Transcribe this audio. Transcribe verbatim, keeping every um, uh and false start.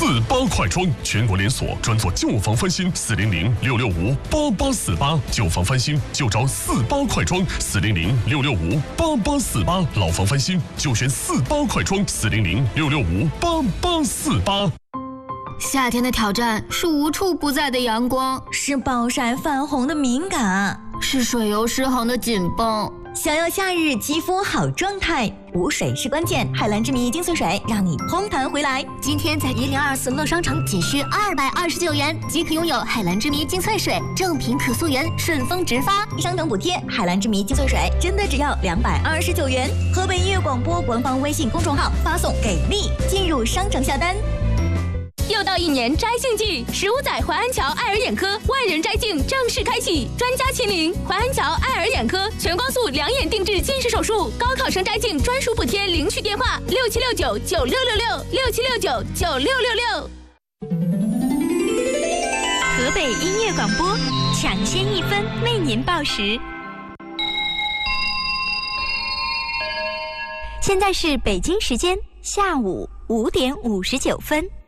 四八快装，全国连锁，专做旧房翻新。四零零六六五八八四八，旧房翻新就找四八快装。四零零六六五八八四八，老房翻新就选四八快装。四零零六六五八八四八。 夏天的挑战是无处不在的阳光， 是暴晒泛红的敏感， 是水油失衡的紧绷。 想要夏日肌肤好状态，补水是关键。海蓝之谜精粹水让你通弹回来。 今天在一零二四乐商城仅需二百二十九元即可拥有海蓝之谜精粹水，正品可溯源，顺丰直发， 商城补贴。海蓝之谜精粹水真的只要两百二十九元。河北音乐广播官方微信公众号发送给力进入商城下单。 又到一年摘镜季，十五载淮安桥爱尔眼科万人摘镜正式开启，专家亲临淮安桥爱尔眼科，全光速两眼定制近视手术，高考生摘镜专属补贴，领取电话六七六九九六六六六七六九九六六六。 河北音乐广播，抢先一分为您报时。现在是北京时间下午五点五十九分。